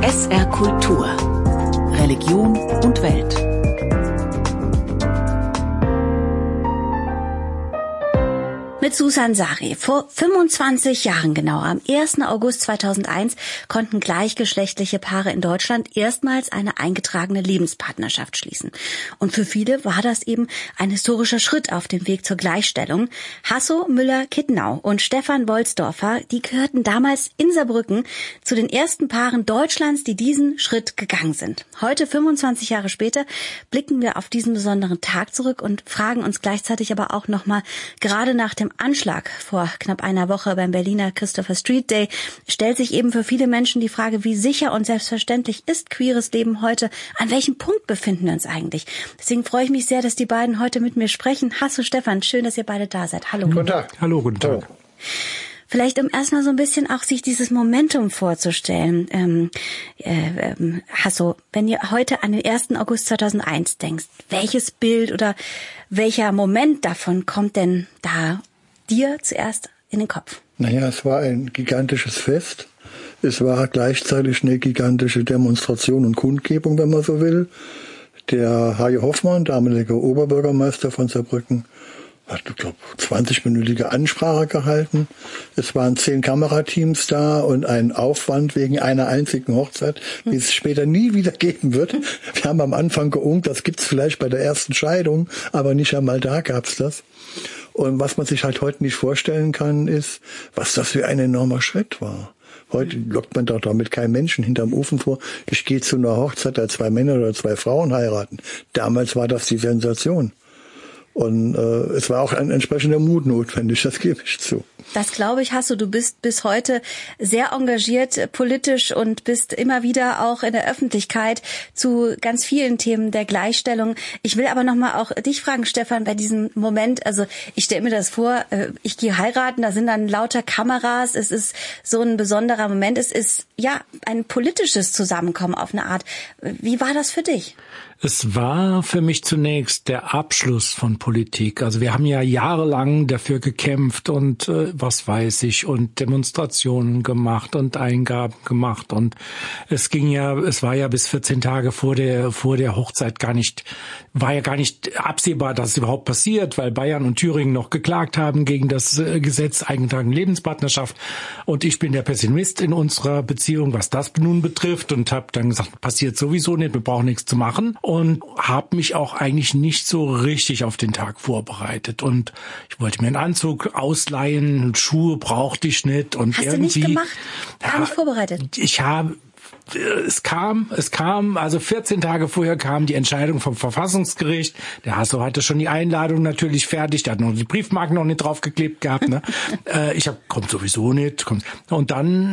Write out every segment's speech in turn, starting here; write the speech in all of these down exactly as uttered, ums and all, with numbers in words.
S R Kultur. Religion und Welt. Mit Susan Sari. Vor fünfundzwanzig Jahren genau, am ersten August zweitausendeins, konnten gleichgeschlechtliche Paare in Deutschland erstmals eine eingetragene Lebenspartnerschaft schließen. Und für viele war das eben ein historischer Schritt auf dem Weg zur Gleichstellung. Hasso Müller-Kittenau und Stefan Wolsdorfer, die gehörten damals in Saarbrücken zu den ersten Paaren Deutschlands, die diesen Schritt gegangen sind. Heute, fünfundzwanzig Jahre später, blicken wir auf diesen besonderen Tag zurück und fragen uns gleichzeitig aber auch nochmal, gerade nach dem Anschlag vor knapp einer Woche beim Berliner Christopher Street Day, stellt sich eben für viele Menschen die Frage, wie sicher und selbstverständlich ist queeres Leben heute? An welchem Punkt befinden wir uns eigentlich? Deswegen freue ich mich sehr, dass die beiden heute mit mir sprechen. Hasso, Stefan, schön, dass ihr beide da seid. Hallo. Guten Tag. Hallo, guten Tag. Oh. Vielleicht um erstmal so ein bisschen auch sich dieses Momentum vorzustellen. Ähm, äh, ähm, Hasso, wenn ihr heute an den ersten August zweitausendeins denkst, welches Bild oder welcher Moment davon kommt denn da dir zuerst in den Kopf? Naja, es war ein gigantisches Fest. Es war gleichzeitig eine gigantische Demonstration und Kundgebung, wenn man so will. Der Hajo Hoffmann, damaliger Oberbürgermeister von Saarbrücken, hat, ich glaube, zwanzigminütige Ansprache gehalten. Es waren zehn Kamerateams da und ein Aufwand wegen einer einzigen Hochzeit, wie es später nie wieder geben wird. Wir haben am Anfang geungt, das gibt's vielleicht bei der ersten Scheidung, aber nicht einmal da gab's das. Und was man sich halt heute nicht vorstellen kann, ist, was das für ein enormer Schritt war. Heute lockt man doch damit keinen Menschen hinterm Ofen vor. Ich gehe zu einer Hochzeit, da zwei Männer oder zwei Frauen heiraten. Damals war das die Sensation. Und äh, es war auch ein entsprechender Mut notwendig, das gebe ich zu. Das glaube ich, Hasso. Du bist bis heute sehr engagiert politisch und bist immer wieder auch in der Öffentlichkeit zu ganz vielen Themen der Gleichstellung. Ich will aber nochmal auch dich fragen, Stefan, bei diesem Moment, also ich stelle mir das vor, ich gehe heiraten, da sind dann lauter Kameras, es ist so ein besonderer Moment, es ist ja ein politisches Zusammenkommen auf eine Art. Wie war das für dich? Es war für mich zunächst der Abschluss von Politik. Also wir haben ja jahrelang dafür gekämpft und äh, was weiß ich und Demonstrationen gemacht und Eingaben gemacht und es ging ja, es war ja bis vierzehn Tage vor der vor der Hochzeit gar nicht, war ja gar nicht absehbar, dass es überhaupt passiert, weil Bayern und Thüringen noch geklagt haben gegen das äh, Gesetz eingetragene Lebenspartnerschaft und ich bin der Pessimist in unserer Beziehung, was das nun betrifft und habe dann gesagt, passiert sowieso nicht, wir brauchen nichts zu machen. Und habe mich auch eigentlich nicht so richtig auf den Tag vorbereitet. Und ich wollte mir einen Anzug ausleihen, Schuhe brauchte ich nicht. Und Hast irgendwie, du nicht gemacht? Gar ja, nicht vorbereitet? Ich habe... Es kam, es kam, also vierzehn Tage vorher kam die Entscheidung vom Verfassungsgericht. Der Hasso hatte schon die Einladung natürlich fertig, der hat noch die Briefmarken noch nicht draufgeklebt gehabt. Ne? äh, ich hab, kommt sowieso nicht. Kommt. Und dann,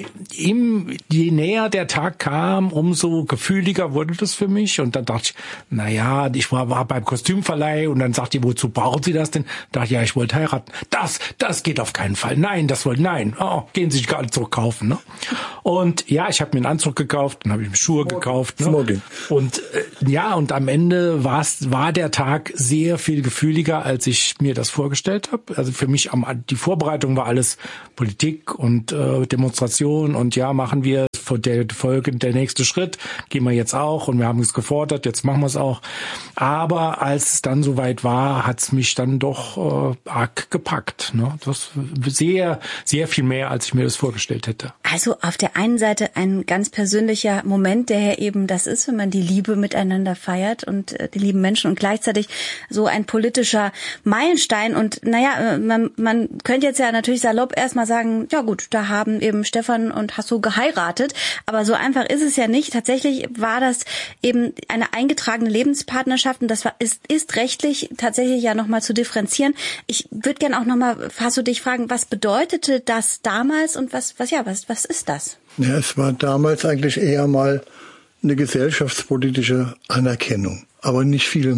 eben, je näher der Tag kam, umso gefühliger wurde das für mich. Und dann dachte ich, na ja, ich war, war beim Kostümverleih und dann sagt die, wozu brauchen Sie das denn? Da dachte ich, ja, ich wollte heiraten. Das, das geht auf keinen Fall. Nein, das wollte, nein. Oh, gehen Sie sich gar nicht zurückkaufen. Ne? Und ja, ich habe mir einen Anzug gekauft, dann habe ich mir Schuhe Smoking. gekauft. Ne? Smoking. Und äh, ja, und am Ende war's, war der Tag sehr viel gefühliger, als ich mir das vorgestellt habe. Also für mich, am, die Vorbereitung war alles Politik und äh, Demonstration und ja, machen wir der Folge, der nächste Schritt, gehen wir jetzt auch und wir haben es gefordert, jetzt machen wir es auch. Aber als es dann soweit war, hat es mich dann doch äh, arg gepackt. Ne? Das sehr, sehr viel mehr, als ich mir das vorgestellt hätte. Also auf der einen Seite ein ganz persönlicher Moment, der ja eben das ist, wenn man die Liebe miteinander feiert und äh, die lieben Menschen und gleichzeitig so ein politischer Meilenstein. Und naja, man, man könnte jetzt ja natürlich salopp erstmal sagen, ja gut, da haben eben Stefan und Hasso geheiratet. Aber so einfach ist es ja nicht. Tatsächlich war das eben eine eingetragene Lebenspartnerschaft und das war, ist, ist rechtlich tatsächlich ja nochmal zu differenzieren. Ich würde gerne auch nochmal, Hasso, dich fragen, was bedeutete das damals und was, was, ja, was, was ist das? Ja, es war damals eigentlich eher mal eine gesellschaftspolitische Anerkennung, aber nicht viel mehr.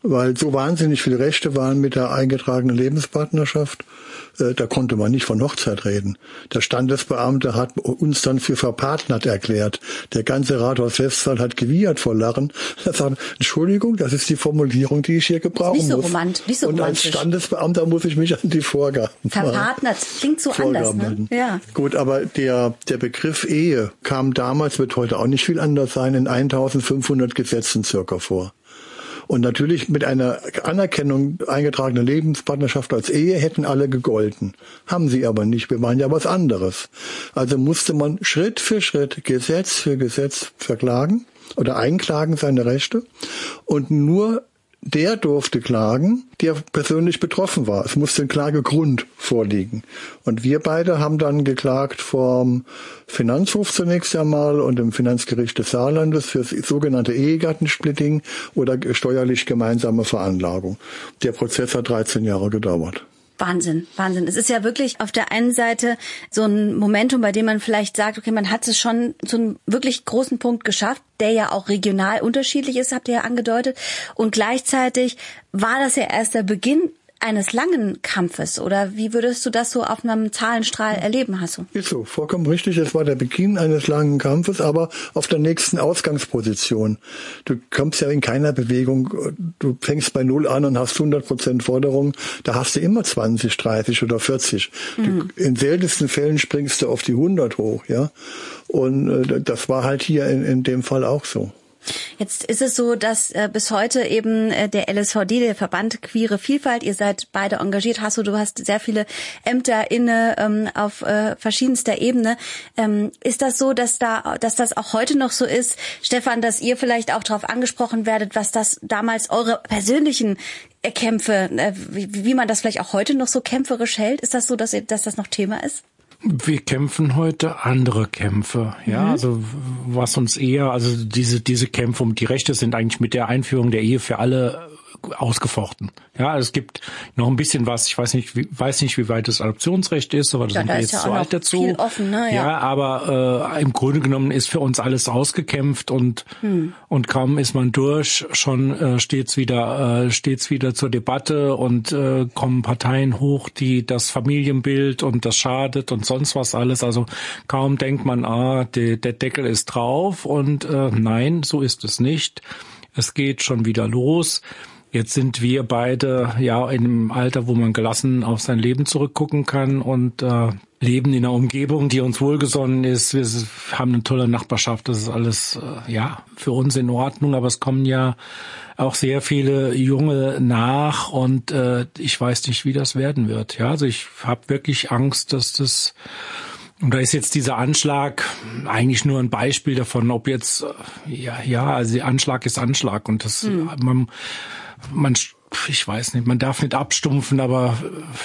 weil so wahnsinnig viele Rechte waren mit der eingetragenen Lebenspartnerschaft. Äh, da konnte man nicht von Hochzeit reden. Der Standesbeamte hat uns dann für verpartnert erklärt. Der ganze Rathaus Westphal hat gewiehert vor Lachen. Er sagt, Entschuldigung, das ist die Formulierung, die ich hier gebrauchen nicht so muss. Romant, nicht so Und als Standesbeamter muss ich mich an die Vorgaben verpartnert, klingt so Vorgaben anders, ne? Ja. Gut, aber der, der Begriff Ehe kam damals, wird heute auch nicht viel anders sein, in eintausendfünfhundert Gesetzen circa vor. Und natürlich mit einer Anerkennung eingetragener Lebenspartnerschaft als Ehe hätten alle gegolten. Haben sie aber nicht. Wir waren ja was anderes. Also musste man Schritt für Schritt, Gesetz für Gesetz verklagen oder einklagen seine Rechte. Und nur der durfte klagen, der persönlich betroffen war. Es musste ein Klagegrund vorliegen. Und wir beide haben dann geklagt vom Finanzhof zunächst einmal und dem Finanzgericht des Saarlandes für das sogenannte Ehegattensplitting oder steuerlich gemeinsame Veranlagung. Der Prozess hat dreizehn Jahre gedauert. Wahnsinn, Wahnsinn. Es ist ja wirklich auf der einen Seite so ein Momentum, bei dem man vielleicht sagt, okay, man hat es schon zu einem wirklich großen Punkt geschafft, der ja auch regional unterschiedlich ist, habt ihr ja angedeutet. Und gleichzeitig war das ja erst der Beginn eines langen Kampfes, oder wie würdest du das so auf einem Zahlenstrahl erleben, Hasso? Ist so, vollkommen richtig. Es war der Beginn eines langen Kampfes, aber auf der nächsten Ausgangsposition. Du kommst ja in keiner Bewegung, du fängst bei Null an und hast hundert Prozent Forderung, da hast du immer zwanzig, dreißig oder vierzig. Mhm. Du, in seltensten Fällen springst du auf die hundert hoch, ja. Und äh, das war halt hier in, in dem Fall auch so. Jetzt ist es so, dass äh, bis heute eben äh, der L S V D, der Verband Queere Vielfalt, ihr seid beide engagiert. Hasso, du hast sehr viele Ämter inne ähm, auf äh, verschiedenster Ebene. Ähm, ist das so, dass da, dass das auch heute noch so ist, Stefan, dass ihr vielleicht auch darauf angesprochen werdet, was das damals eure persönlichen Kämpfe, äh, wie, wie man das vielleicht auch heute noch so kämpferisch hält? Ist das so, dass, ihr, dass das noch Thema ist? Wir kämpfen heute andere Kämpfe, ja, mhm. also was uns eher, also diese diese Kämpfe um die Rechte sind eigentlich mit der Einführung der Ehe für alle ausgefochten. Ja, es gibt noch ein bisschen was, ich weiß nicht, wie, weiß nicht, wie weit das Adoptionsrecht ist, aber das ja, sind da wir jetzt ja zu alt dazu. Viel offen, ne? Ja, ja aber äh, im Grunde genommen ist für uns alles ausgekämpft und hm. und kaum ist man durch, schon äh, steht's wieder äh, steht's wieder zur Debatte und äh, kommen Parteien hoch, die das Familienbild und das schadet und sonst was alles. Also kaum denkt man, ah, der, der Deckel ist drauf und äh, nein, so ist es nicht. Es geht schon wieder los. Jetzt sind wir beide ja in einem Alter, wo man gelassen auf sein Leben zurückgucken kann und äh, leben in einer Umgebung, die uns wohlgesonnen ist. Wir haben eine tolle Nachbarschaft. Das ist alles äh, ja für uns in Ordnung. Aber es kommen ja auch sehr viele Junge nach und äh, ich weiß nicht, wie das werden wird. Ja, also ich habe wirklich Angst, dass das und da ist jetzt dieser Anschlag eigentlich nur ein Beispiel davon, ob jetzt ja ja also Anschlag ist Anschlag und das hm. man Man, ich weiß nicht, man darf nicht abstumpfen, aber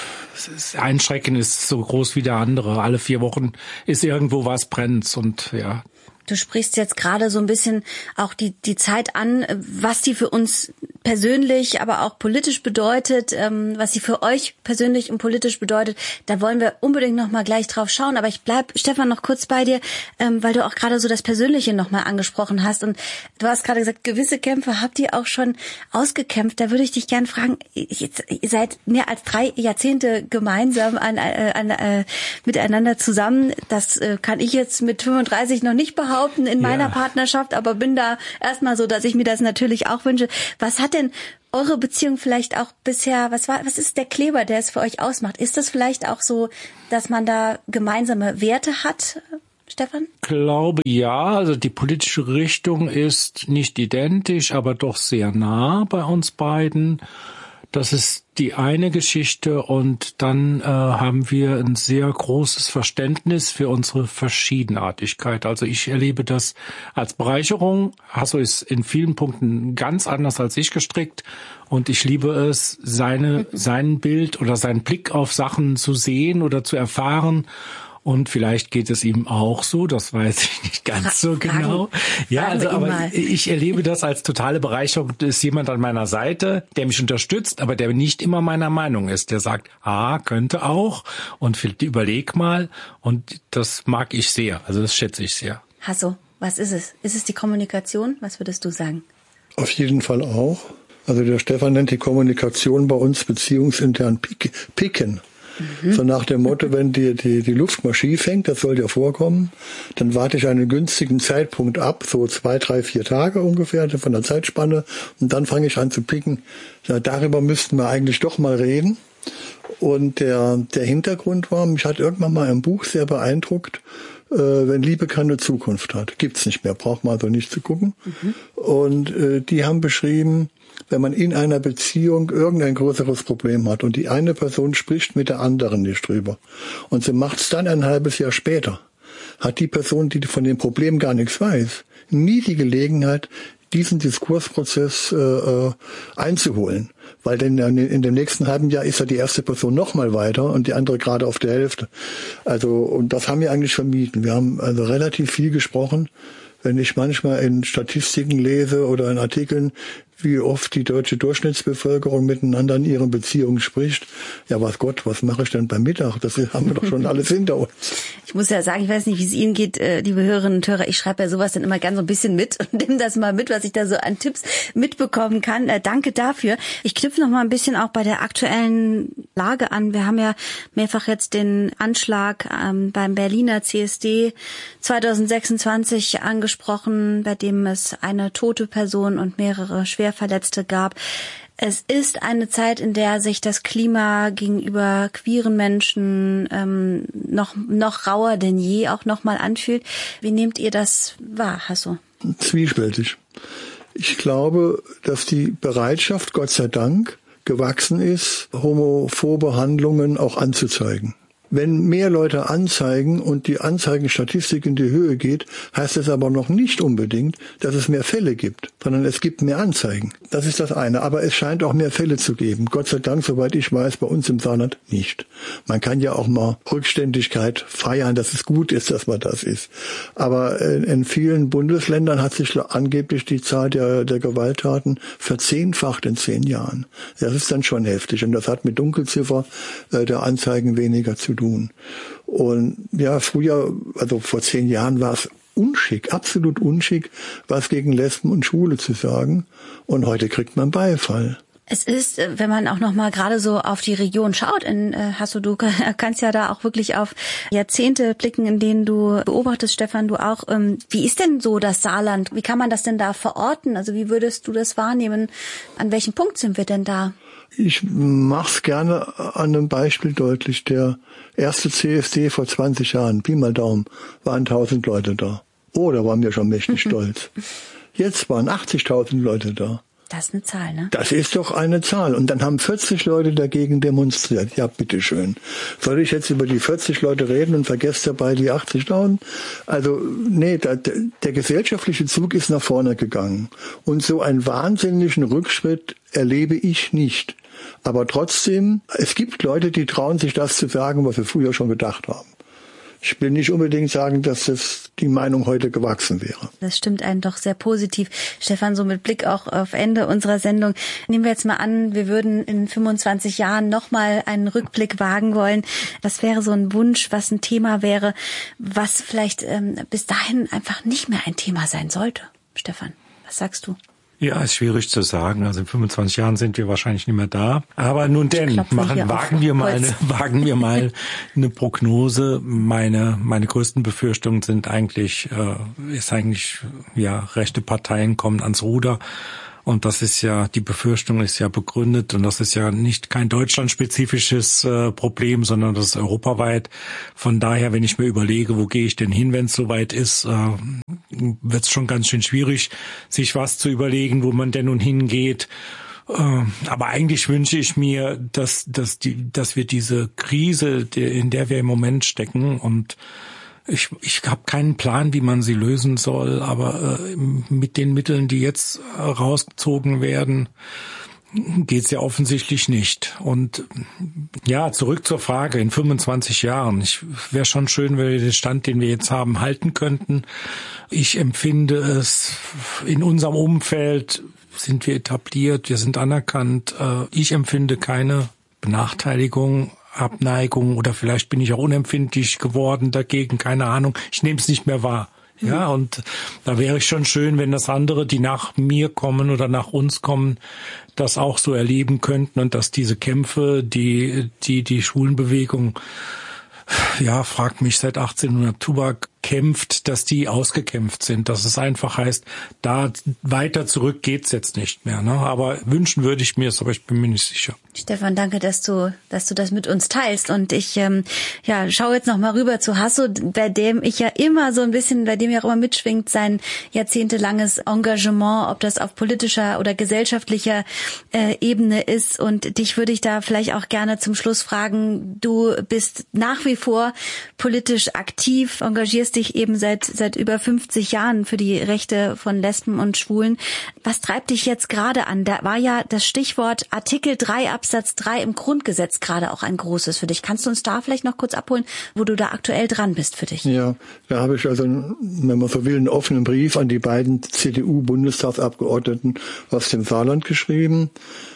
das Einschrecken ist so groß wie der andere. Alle vier Wochen ist irgendwo was brennt und ja. Du sprichst jetzt gerade so ein bisschen auch die die Zeit an, was die für uns persönlich, aber auch politisch bedeutet, ähm, was sie für euch persönlich und politisch bedeutet. Da wollen wir unbedingt noch mal gleich drauf schauen. Aber ich bleib, Stefan, noch kurz bei dir, ähm, weil du auch gerade so das Persönliche noch mal angesprochen hast. Und du hast gerade gesagt, gewisse Kämpfe habt ihr auch schon ausgekämpft. Da würde ich dich gerne fragen, jetzt, ihr seid mehr als drei Jahrzehnte gemeinsam an, äh, an, äh, miteinander zusammen. Das äh, kann ich jetzt mit fünfunddreißig noch nicht behaupten in meiner ja. Partnerschaft, aber bin da erstmal so, dass ich mir das natürlich auch wünsche. Was hat denn eure Beziehung vielleicht auch bisher, was war, was ist der Kleber, der es für euch ausmacht? Ist das vielleicht auch so, dass man da gemeinsame Werte hat, Stefan? Ich glaube ja, also die politische Richtung ist nicht identisch, aber doch sehr nah bei uns beiden. Das ist die eine Geschichte und dann äh, haben wir ein sehr großes Verständnis für unsere Verschiedenartigkeit. Also ich erlebe das als Bereicherung. Hasso ist in vielen Punkten ganz anders als ich gestrickt und ich liebe es, seine, sein Bild oder seinen Blick auf Sachen zu sehen oder zu erfahren. Und vielleicht geht es ihm auch so, das weiß ich nicht ganz so genau. Ja, also aber ich erlebe das als totale Bereicherung. Da ist jemand an meiner Seite, der mich unterstützt, aber der nicht immer meiner Meinung ist. Der sagt, ah, könnte auch und überleg mal. Und das mag ich sehr, also das schätze ich sehr. Hasso, was ist es? Ist es die Kommunikation? Was würdest du sagen? Auf jeden Fall auch. Also der Stefan nennt die Kommunikation bei uns beziehungsintern Pick, Picken. Mhm. So nach dem Motto, wenn die, die, die Luft mal schief hängt, das soll ja vorkommen, dann warte ich einen günstigen Zeitpunkt ab, so zwei, drei, vier Tage ungefähr von der Zeitspanne, und dann fange ich an zu picken. Ja, darüber müssten wir eigentlich doch mal reden. Und der, der Hintergrund war, mich hat irgendwann mal ein Buch sehr beeindruckt, äh, wenn Liebe keine Zukunft hat. Gibt's nicht mehr, braucht man also nicht zu gucken. Mhm. Und äh, die haben beschrieben, wenn man in einer Beziehung irgendein größeres Problem hat und die eine Person spricht mit der anderen nicht drüber und sie macht's dann ein halbes Jahr später, hat die Person, die von dem Problem gar nichts weiß, nie die Gelegenheit, diesen Diskursprozess äh, einzuholen. Weil denn in dem nächsten halben Jahr ist ja die erste Person noch mal weiter und die andere gerade auf der Hälfte. Also, und das haben wir eigentlich vermieden. Wir haben also relativ viel gesprochen. Wenn ich manchmal in Statistiken lese oder in Artikeln, wie oft die deutsche Durchschnittsbevölkerung miteinander in ihren Beziehungen spricht. Ja, was Gott, was mache ich denn beim Mittag? Das haben wir doch schon alles hinter uns. Ich muss ja sagen, ich weiß nicht, wie es Ihnen geht, liebe Hörerinnen und Hörer. Ich schreibe ja sowas dann immer gern so ein bisschen mit und nehme das mal mit, was ich da so an Tipps mitbekommen kann. Danke dafür. Ich knüpfe noch mal ein bisschen auch bei der aktuellen Lage an. Wir haben ja mehrfach jetzt den Anschlag ähm, beim Berliner C S D zwanzig sechsundzwanzig angesprochen, bei dem es eine tote Person und mehrere schwer Verletzte gab. Es ist eine Zeit, in der sich das Klima gegenüber queeren Menschen ähm, noch noch rauer denn je auch noch mal anfühlt. Wie nehmt ihr das wahr, Hasso? Zwiespältig. Ich glaube, dass die Bereitschaft, Gott sei Dank, gewachsen ist, homophobe Handlungen auch anzuzeigen. Wenn mehr Leute anzeigen und die Anzeigenstatistik in die Höhe geht, heißt das aber noch nicht unbedingt, dass es mehr Fälle gibt, sondern es gibt mehr Anzeigen. Das ist das eine. Aber es scheint auch mehr Fälle zu geben. Gott sei Dank, soweit ich weiß, bei uns im Saarland nicht. Man kann ja auch mal Rückständigkeit feiern, dass es gut ist, dass man das ist. Aber in vielen Bundesländern hat sich angeblich die Zahl der, der Gewalttaten verzehnfacht in zehn Jahren. Das ist dann schon heftig. Und das hat mit Dunkelziffer der Anzeigen weniger zu tun. Und ja, früher, also vor zehn Jahren war es unschick, absolut unschick, was gegen Lesben und Schwule zu sagen. Und heute kriegt man Beifall. Es ist, wenn man auch noch mal gerade so auf die Region schaut, in Hasso, du kannst ja da auch wirklich auf Jahrzehnte blicken, in denen du beobachtest, Stefan, du auch. Wie ist denn so das Saarland? Wie kann man das denn da verorten? Also wie würdest du das wahrnehmen? An welchem Punkt sind wir denn da? Ich mach's gerne an einem Beispiel deutlich. Der erste C S D vor zwanzig Jahren, Pi mal Daumen, waren tausend Leute da. Oh, da waren wir schon mächtig stolz. Jetzt waren achtzigtausend Leute da. Das ist eine Zahl, ne? Das ist doch eine Zahl. Und dann haben vierzig Leute dagegen demonstriert. Ja, bitteschön. Soll ich jetzt über die vierzig Leute reden und vergesse dabei die achtzigtausend? Also, nee, der, der gesellschaftliche Zug ist nach vorne gegangen. Und so einen wahnsinnigen Rückschritt erlebe ich nicht. Aber trotzdem, es gibt Leute, die trauen sich das zu sagen, was wir früher schon gedacht haben. Ich will nicht unbedingt sagen, dass das die Meinung heute gewachsen wäre. Das stimmt einen doch sehr positiv. Stefan, so mit Blick auch auf Ende unserer Sendung. Nehmen wir jetzt mal an, wir würden in fünfundzwanzig Jahren nochmal einen Rückblick wagen wollen. Was wäre so ein Wunsch, was ein Thema wäre, was vielleicht ähm, bis dahin einfach nicht mehr ein Thema sein sollte? Stefan, was sagst du? Ja, ist schwierig zu sagen. Also in fünfundzwanzig Jahren sind wir wahrscheinlich nicht mehr da. Aber nun denn, machen, wagen wir mal eine, wagen wir mal eine Prognose. Meine, meine größten Befürchtungen sind eigentlich, äh, ist eigentlich, ja, rechte Parteien kommen ans Ruder. Und das ist ja, die Befürchtung ist ja begründet und das ist ja nicht kein deutschlandspezifisches äh, Problem, sondern das ist europaweit. Von daher, wenn ich mir überlege, wo gehe ich denn hin, wenn es soweit ist, äh, wird es schon ganz schön schwierig, sich was zu überlegen, wo man denn nun hingeht. Äh, aber eigentlich wünsche ich mir, dass, dass, die, dass wir diese Krise, die, in der wir im Moment stecken, und Ich, ich habe keinen Plan, wie man sie lösen soll, aber äh, mit den Mitteln, die jetzt äh, rausgezogen werden, geht's ja offensichtlich nicht. Und ja, zurück zur Frage, in fünfundzwanzig Jahren. Ich wäre schon schön, wenn wir den Stand, den wir jetzt haben, halten könnten. Ich empfinde es, in unserem Umfeld sind wir etabliert, wir sind anerkannt. Äh, ich empfinde keine Benachteiligung, Abneigung, oder vielleicht bin ich auch unempfindlich geworden dagegen, keine Ahnung. Ich nehme es nicht mehr wahr. Ja, und da wäre es schon schön, wenn das andere, die nach mir kommen oder nach uns kommen, das auch so erleben könnten und dass diese Kämpfe, die die die Schwulenbewegung, ja, fragt mich seit achtzehnhundert Tubak kämpft, dass die ausgekämpft sind. Dass es einfach heißt, da weiter zurück geht's jetzt nicht mehr. Ne? Aber wünschen würde ich mir es, aber ich bin mir nicht sicher. Stefan, danke, dass du, dass du das mit uns teilst. Und ich, ähm, ja, schaue jetzt noch mal rüber zu Hasso, bei dem ich ja immer so ein bisschen, bei dem ja auch immer mitschwingt sein jahrzehntelanges Engagement, ob das auf politischer oder gesellschaftlicher äh, Ebene ist. Und dich würde ich da vielleicht auch gerne zum Schluss fragen. Du bist nach wie vor politisch aktiv, engagierst dich eben seit seit über fünfzig Jahren für die Rechte von Lesben und Schwulen. Was treibt dich jetzt gerade an? Da war ja das Stichwort Artikel drei Absatz drei im Grundgesetz gerade auch ein großes für dich. Kannst du uns da vielleicht noch kurz abholen, wo du da aktuell dran bist für dich? Ja, da habe ich also, wenn man so will, einen offenen Brief an die beiden C D U-Bundestagsabgeordneten aus dem Saarland geschrieben,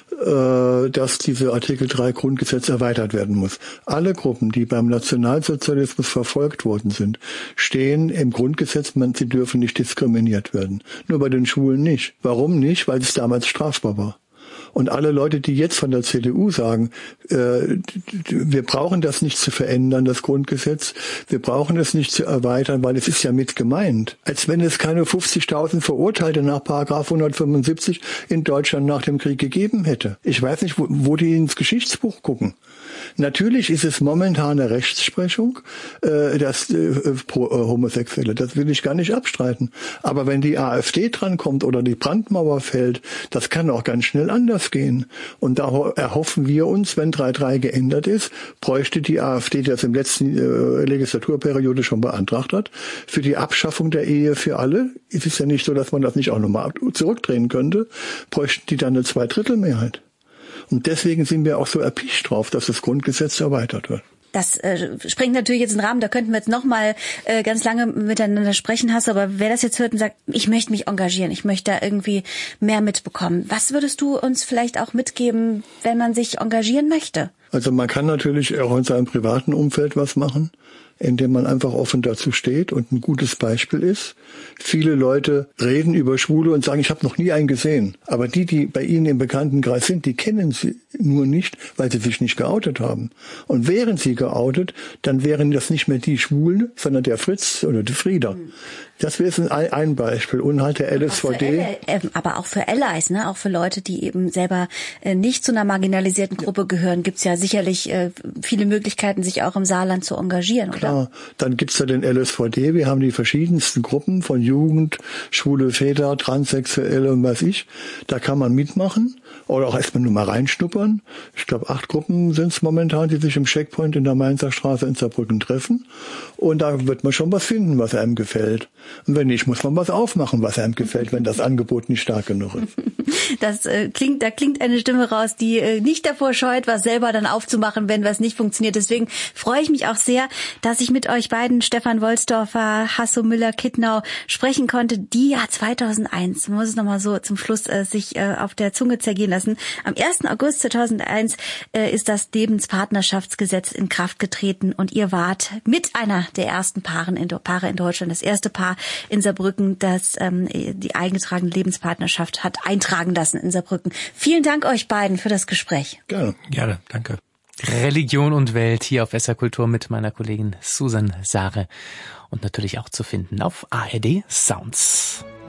dass diese Artikel drei Grundgesetz erweitert werden muss. Alle Gruppen, die beim Nationalsozialismus verfolgt worden sind, stehen im Grundgesetz, man, sie dürfen nicht diskriminiert werden. Nur bei den Schwulen nicht. Warum nicht? Weil es damals strafbar war. Und alle Leute, die jetzt von der C D U sagen, äh, wir brauchen das nicht zu verändern, das Grundgesetz, wir brauchen es nicht zu erweitern, weil es ist ja mit gemeint. Als wenn es keine fünfzigtausend Verurteilte nach Paragraph hundertfünfundsiebzig in Deutschland nach dem Krieg gegeben hätte. Ich weiß nicht, wo, wo die ins Geschichtsbuch gucken. Natürlich ist es momentan eine Rechtsprechung, äh, das äh, pro äh, Homosexuelle. Das will ich gar nicht abstreiten. Aber wenn die AfD drankommt oder die Brandmauer fällt, das kann auch ganz schnell anders gehen. Und da erhoffen wir uns, wenn drei drei geändert ist, bräuchte die AfD, die das im letzten äh, Legislaturperiode schon beantragt hat, für die Abschaffung der Ehe für alle. Es ist ja nicht so, dass man das nicht auch nochmal zurückdrehen könnte, bräuchten die dann eine Zweidrittelmehrheit. Und deswegen sind wir auch so erpicht drauf, dass das Grundgesetz erweitert wird. Das äh, sprengt natürlich jetzt einen Rahmen, da könnten wir jetzt noch mal äh, ganz lange miteinander sprechen, Hasso, aber wer das jetzt hört und sagt, ich möchte mich engagieren, ich möchte da irgendwie mehr mitbekommen, was würdest du uns vielleicht auch mitgeben, wenn man sich engagieren möchte? Also man kann natürlich auch in seinem privaten Umfeld was machen, indem man einfach offen dazu steht und ein gutes Beispiel ist. Viele Leute reden über Schwule und sagen, ich habe noch nie einen gesehen. Aber die, die bei ihnen im Bekanntenkreis sind, die kennen sie nur nicht, weil sie sich nicht geoutet haben. Und wären sie geoutet, dann wären das nicht mehr die Schwulen, sondern der Fritz oder die Frieda. Das wäre ein Beispiel. Und halt der L S V D. Aber auch für Allies, ne? Auch für Leute, die eben selber nicht zu einer marginalisierten Gruppe gehören, gibt's ja sicherlich viele Möglichkeiten, sich auch im Saarland zu engagieren, oder? Klar. Dann gibt's ja den L S V D. Wir haben die verschiedensten Gruppen von Jugend, schwule Väter, Transsexuelle und was ich. Da kann man mitmachen oder auch erstmal nur mal reinschnuppern. Ich glaube, acht Gruppen sind es momentan, die sich im Checkpoint in der Mainzer Straße in Saarbrücken treffen. Und da wird man schon was finden, was einem gefällt. Und wenn nicht, muss man was aufmachen, was einem gefällt, wenn das Angebot nicht stark genug ist. Das äh, klingt, da klingt eine Stimme raus, die äh, nicht davor scheut, was selber dann aufzumachen, wenn was nicht funktioniert. Deswegen freue ich mich auch sehr, dass ich mit euch beiden, Stefan Wolsdorfer, Hasso Müller-Kittnau, sprechen konnte, die ja zweitausendeins, man muss es nochmal so zum Schluss äh, sich äh, auf der Zunge zergehen lassen. Am ersten August zweitausendeins äh, ist das Lebenspartnerschaftsgesetz in Kraft getreten und ihr wart mit einer der ersten Paaren in, Paare in Deutschland, das erste Paar in Saarbrücken, das ähm, die eingetragene Lebenspartnerschaft hat eintragen lassen in Saarbrücken. Vielen Dank euch beiden für das Gespräch. Gerne. Gerne, danke. Religion und Welt hier auf S R Kultur mit meiner Kollegin Susan Sare und natürlich auch zu finden auf A R D Sounds.